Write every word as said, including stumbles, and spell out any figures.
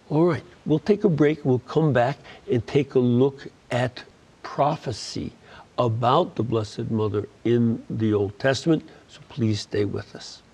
All right, we'll take a break. We'll come back and take a look at prophecy about the Blessed Mother in the Old Testament. So please stay with us.